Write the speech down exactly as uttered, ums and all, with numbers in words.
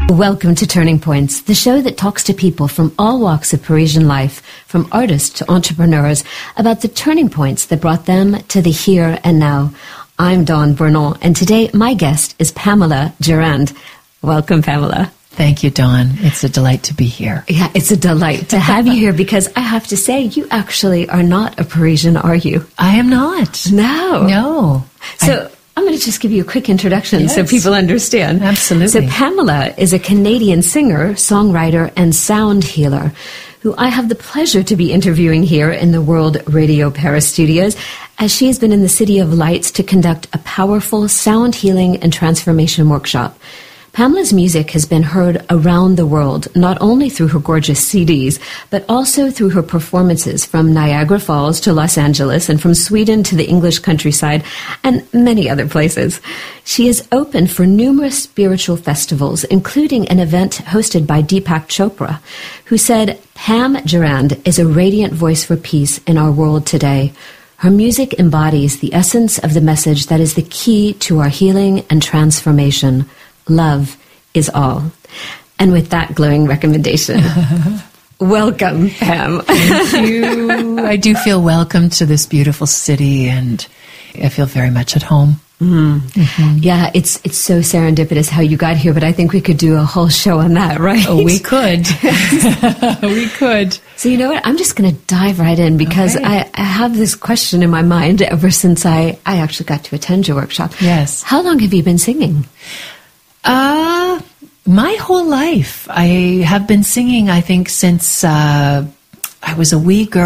Welcome to Turning Points, the show that talks to people from all walks of Parisian life, from artists to entrepreneurs, about the turning points that brought them to the here and now. I'm Dawn Bernal, and today my guest is Pamela Durand. Welcome, Pamela. Thank you, Dawn. It's a delight to be here. Yeah, it's a delight to have you here because I have to say, you actually are not a Parisian, are you? I am not. No. No. So... I- I'm going to just give you a quick introduction yes. so people understand. Absolutely. So Pamela is a Canadian singer, songwriter, and sound healer who I have the pleasure to be interviewing here in the World Radio Paris studios, as she has been in the City of Lights to conduct a powerful sound healing and transformation workshop. Pamela's music has been heard around the world, not only through her gorgeous C Ds, but also through her performances from Niagara Falls to Los Angeles and from Sweden to the English countryside and many other places. She is open for numerous spiritual festivals, including an event hosted by Deepak Chopra, who said, "Pam Durand is a radiant voice for peace in our world today. Her music embodies the essence of the message that is the key to our healing and transformation. Love is all." And with that glowing recommendation, welcome, Pam. Thank you. I do feel welcome to this beautiful city, and I feel very much at home. Mm. Mm-hmm. Yeah, it's it's so serendipitous how you got here, but I think we could do a whole show on that, right? Oh, we could. We could. So you know what? I'm just going to dive right in because okay. I, I have this question in my mind ever since I, I actually got to attend your workshop. Yes. How long have you been singing? Uh, my whole life. I have been singing, I think, since uh, I was a wee girl.